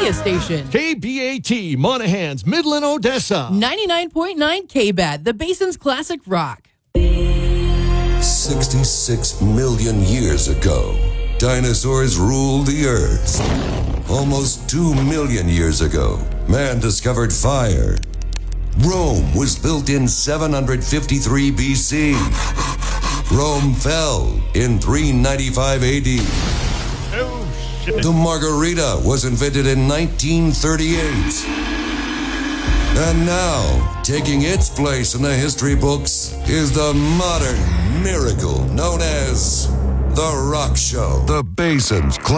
media station. KBAT, Monahans, Midland, Odessa. 99.9 KBAT, the Basin's classic rock. 66 million years ago, dinosaurs ruled the earth. Almost 2 million years ago, man discovered fire. Rome was built in 753 BC. Rome fell in 395 AD. The margarita was invented in 1938. And now, taking its place in the history books is the modern miracle known as The Rock Show. The Basin's